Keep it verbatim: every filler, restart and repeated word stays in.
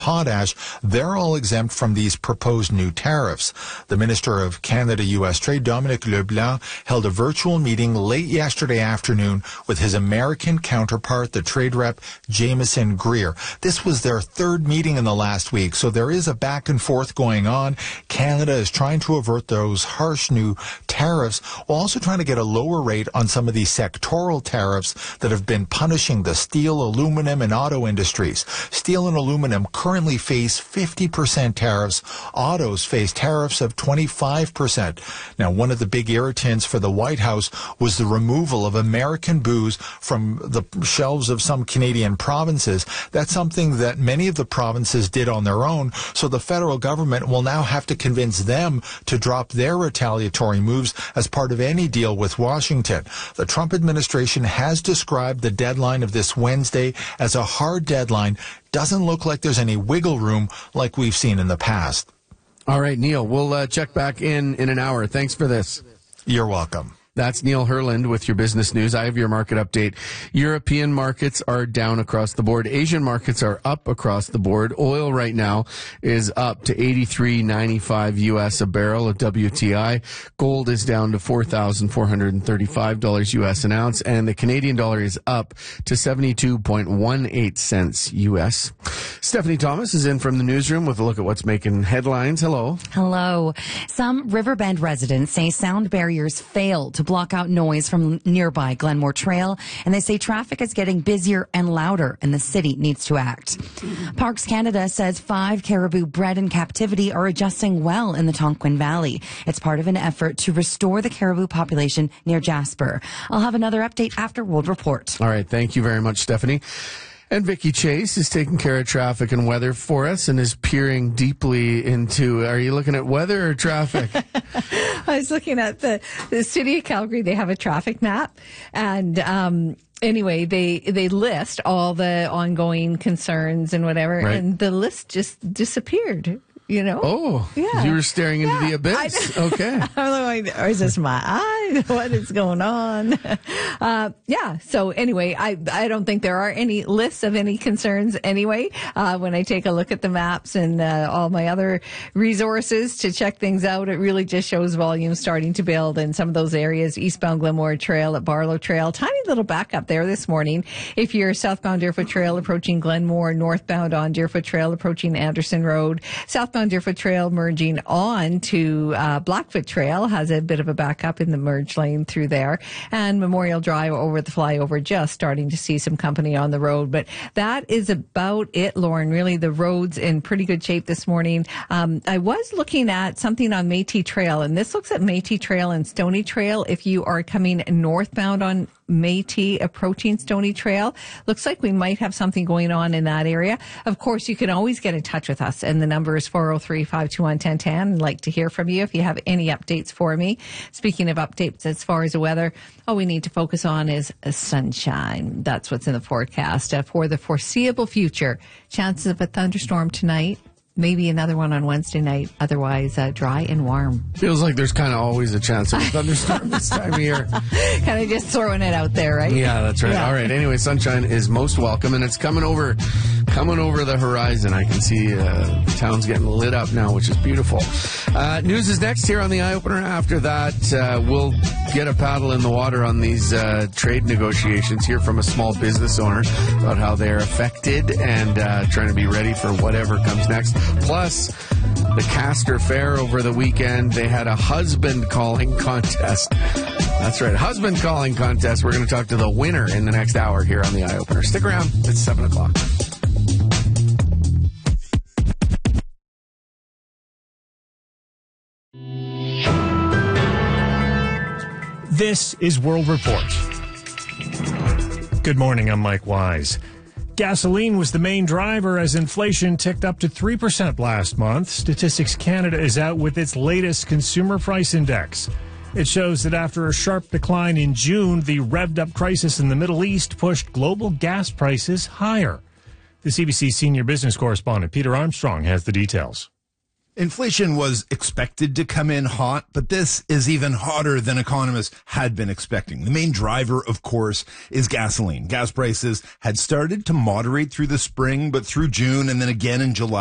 potash, they're all exempt from these proposed new tariffs. The Minister of Canada-U S Trade, Dominic LeBlanc, held a virtual meeting late yesterday afternoon with his American counterpart, the trade rep Jameson Greer. This was their third meeting in the last week, so there is a back and forth going on. Canada is trying to avert those harsh new tariffs, while also trying to get a lower rate on some of these sectoral tariffs that have been punishing the steel, aluminum, and auto industries. Steel and aluminum currently currently face fifty percent tariffs. Autos face tariffs of twenty-five percent. Now, one of the big irritants for the White House was the removal of American booze from the shelves of some Canadian provinces. That's something that many of the provinces did on their own, so the federal government will now have to convince them to drop their retaliatory moves as part of any deal with Washington. The Trump administration has described the deadline of this Wednesday as a hard deadline. Doesn't look like there's any wiggle room like we've seen in the past. All right, Neil, we'll uh, check back in in an hour. Thanks for this. You're welcome. That's Neil Herland with your business news. I have your market update. European markets are down across the board. Asian markets are up across the board. Oil right now is up to eighty-three ninety-five U S a barrel of W T I. Gold is down to four thousand four hundred thirty-five dollars U S an ounce, and the Canadian dollar is up to seventy-two point one eight cents U S. Stephanie Thomas is in from the newsroom with a look at what's making headlines. Hello. Hello. Some Riverbend residents say sound barriers failed to block out noise from nearby Glenmore Trail, and they say traffic is getting busier and louder and the city needs to act. Parks Canada says five caribou bred in captivity are adjusting well in the Tonquin Valley. It's part of an effort to restore the caribou population near Jasper. I'll have another update after World Report. All right. Thank you very much, Stephanie. And Vicki Chase is taking care of traffic and weather for us and is peering deeply into, are you looking at weather or traffic? I was looking at the, the city of Calgary. They have a traffic map. And, um, anyway, they, they list all the ongoing concerns and whatever. Right. And the list just disappeared. You know? Oh, yeah. You were staring into yeah, the abyss. I, okay. I'm like, or is this my eye? What is going on? Uh, yeah. So anyway, I, I don't think there are any lists of any concerns anyway. Uh, when I take a look at the maps and uh, all my other resources to check things out, it really just shows volume starting to build in some of those areas. Eastbound Glenmore Trail at Barlow Trail, tiny little backup there this morning. If you're southbound Deerfoot Trail approaching Glenmore, northbound on Deerfoot Trail approaching Anderson Road, southbound Deerfoot Trail merging on to uh, Blackfoot Trail has a bit of a backup in the merge lane through there, and Memorial Drive over the flyover just starting to see some company on the road. But that is about it, Lauren. Really, the roads in pretty good shape this morning. Um, I was looking at something on Métis Trail, and this looks at Métis Trail and Stony Trail. If you are coming northbound on Métis approaching Stony Trail, looks like we might have something going on in that area. Of course, you can always get in touch with us, and the number is four oh three, five two one, one oh one oh. I'd like to hear from you if you have any updates for me. Speaking of updates as far as the weather, all we need to focus on is sunshine. That's what's in the forecast uh, for the foreseeable future. Chances of a thunderstorm tonight. Maybe another one on Wednesday night. Otherwise, uh, dry and warm. Feels like there's kind of always a chance of a thunderstorm this time of year. Kind of just throwing it out there, right? Yeah, that's right. Yeah. All right. Anyway, sunshine is most welcome, and it's coming over, coming over the horizon. I can see uh, the town's getting lit up now, which is beautiful. Uh, news is next here on the Eye Opener. After that, uh, we'll get a paddle in the water on these uh, trade negotiations. Hear from a small business owner about how they're affected and uh, trying to be ready for whatever comes next. Plus, the Castor Fair over the weekend, they had a husband calling contest. That's right, husband calling contest. We're going to talk to the winner in the next hour here on the Eye Opener. Stick around. It's seven o'clock. This is World Report. Good morning, I'm Mike Wise. Gasoline was the main driver as inflation ticked up to three percent last month. Statistics Canada is out with its latest consumer price index. It shows that after a sharp decline in June, the revved-up crisis in the Middle East pushed global gas prices higher. The C B C senior business correspondent Peter Armstrong has the details. Inflation was expected to come in hot, but this is even hotter than economists had been expecting. The main driver, of course, is gasoline. Gas prices had started to moderate through the spring, but through June and then again in July,